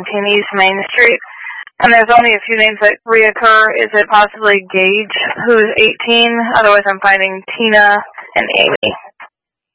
East Main Street. And there's only a few names that reoccur. Is it possibly Gage, who's 18? Otherwise, I'm finding Tina and Amy.